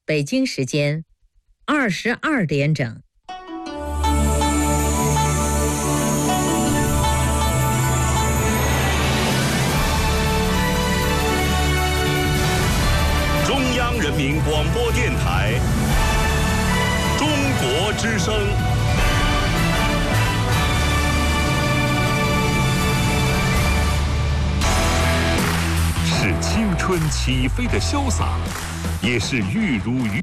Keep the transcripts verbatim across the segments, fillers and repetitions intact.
北京时间二十二点整。 中央人民广播电台中国之声。是青春起飞的潇洒，也是玉如鱼。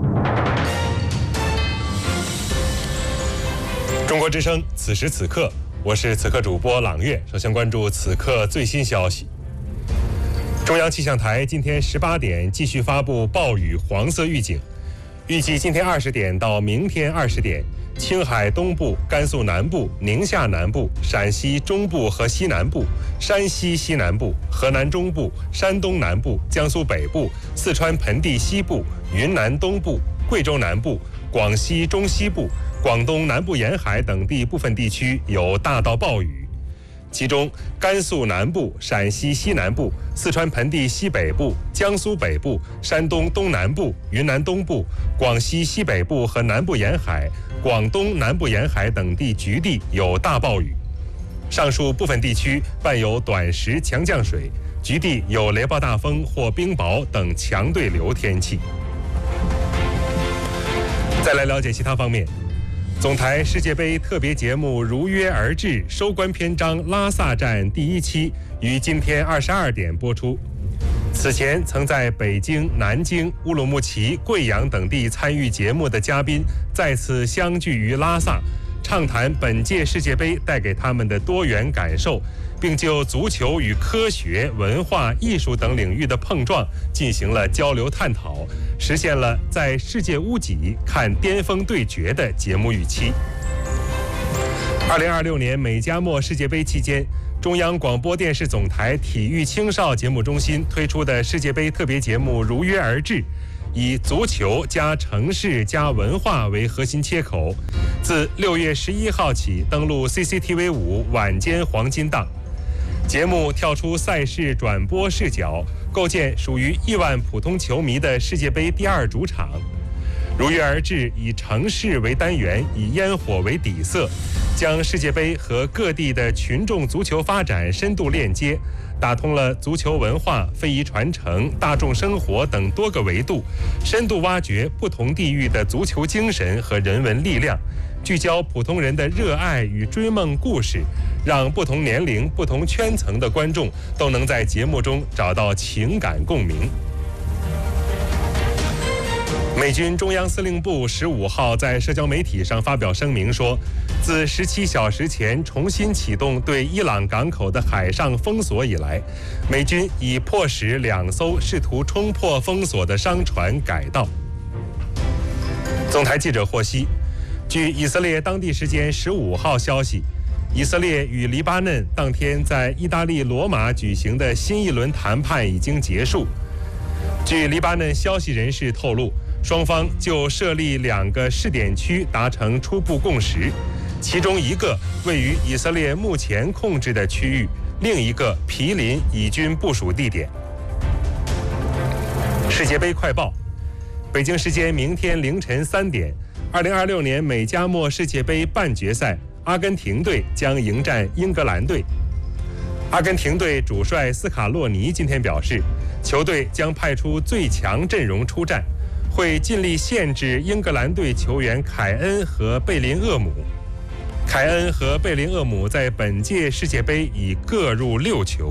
中国之声，此时此刻，我是此刻主播朗月。首先关注此刻最新消息。中央气象台今天十八点继续发布暴雨黄色预警，预计今天二十点到明天二十点，青海东部、甘肃南部、宁夏南部、陕西中部和西南部、山西西南部、河南中部、山东南部、江苏北部、四川盆地西部、云南东部、贵州南部、广西中西部、广东南部沿海等地部分地区有大到暴雨。其中，甘肃南部、陕西西南部、四川盆地西北部、江苏北部、山东东南部、云南东部、广西西北部和南部沿海、广东南部沿海等地局地有大暴雨。上述部分地区伴有短时强降水，局地有雷暴大风或冰雹等强对流天气。再来了解其他方面。总台世界杯特别节目如约而至，收官篇章拉萨站第一期于今天二十二点播出。此前曾在北京、南京、乌鲁木齐、贵阳等地参与节目的嘉宾再次相聚于拉萨，畅谈本届世界杯带给他们的多元感受，并就足球与科学、文化、艺术等领域的碰撞进行了交流探讨，实现了在世界屋脊看巅峰对决的节目预期。二零二六年美加墨世界杯期间，中央广播电视总台体育青少节目中心推出的世界杯特别节目如约而至，以足球加城市加文化为核心切口，自六月十一号起登陆 C C T V 五晚间黄金档。节目跳出赛事转播视角，构建属于亿万普通球迷的世界杯第二主场。如约而至以城市为单元，以烟火为底色，将世界杯和各地的群众足球发展深度链接，打通了足球文化、非遗传承、大众生活等多个维度，深度挖掘不同地域的足球精神和人文力量，聚焦普通人的热爱与追梦故事，让不同年龄、不同圈层的观众都能在节目中找到情感共鸣。美军中央司令部十五号在社交媒体上发表声明说，自十七小时前重新启动对伊朗港口的海上封锁以来，美军已迫使两艘试图冲破封锁的商船改道。总台记者获悉，据以色列当地时间十五号消息，以色列与黎巴嫩当天在意大利罗马举行的新一轮谈判已经结束。据黎巴嫩消息人士透露，双方就设立两个试点区达成初步共识，其中一个位于以色列目前控制的区域，另一个毗邻以军部署地点。世界杯快报，北京时间明天凌晨三点，二零二六年美加墨世界杯半决赛，阿根廷队将迎战英格兰队。阿根廷队主帅斯卡洛尼今天表示，球队将派出最强阵容出战，会尽力限制英格兰队球员凯恩和贝林厄姆。凯恩和贝林厄姆在本届世界杯已各入六球。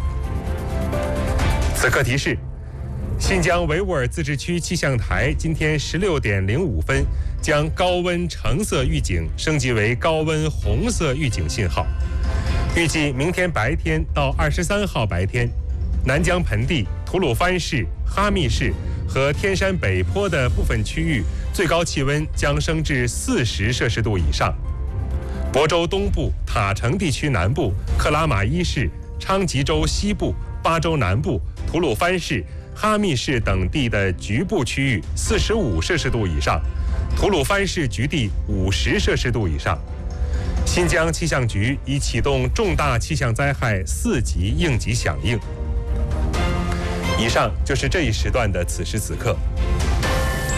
此刻提示，新疆维吾尔自治区气象台今天十六点零五分将高温橙色预警升级为高温红色预警信号。预计明天白天到二十三号白天，南疆盆地、吐鲁番市、哈密市和天山北坡的部分区域最高气温将升至四十摄氏度以上。亳州东部、塔城地区南部、克拉玛依市、昌吉州西部、巴州南部、吐鲁番市、哈密市等地的局部区域四十五摄氏度以上，吐鲁番市局地五十摄氏度以上。新疆气象局已启动重大气象灾害四级应急响应。以上就是这一时段的此时此刻。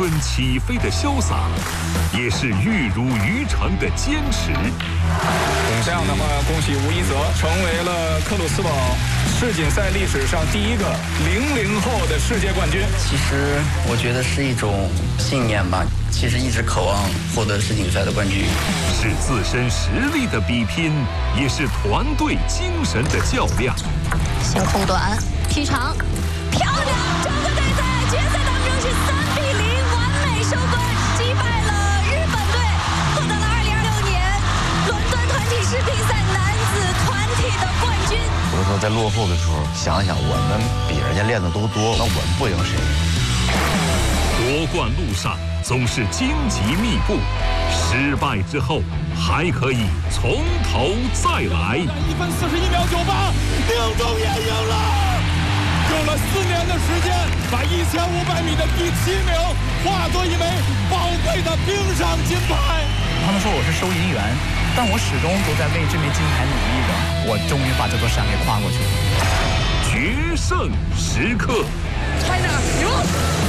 春起飞的潇洒，也是玉如于成的坚持。 这样的话，恭喜吴一泽成为了克鲁斯堡世锦赛历史上第一个零零后的世界冠军。 其实我觉得是一种信念吧，其实一直渴望获得世锦赛的冠军。 是自身实力的比拼，也是团队精神的较量。 先空短，劈长，漂亮！中国队在决赛当中是三比零完美收官，击败了日本队，获得了二零二六年伦敦团体世乒赛男子团体的冠军。 有的时候在落后的时候，想想我们比人家练的都多，那我们不赢谁？ 夺冠路上总是荆棘密布，失败之后还可以从头再来。 一分四十一秒九八，宁中也赢了。用了四年的时间，把一千五百米的第七名化作一枚宝贵的冰上金牌。 他们说我是收银员，但我始终都在为这枚金牌努力着。我终于把这座山给跨过去了。 决胜时刻 ，China 赢了。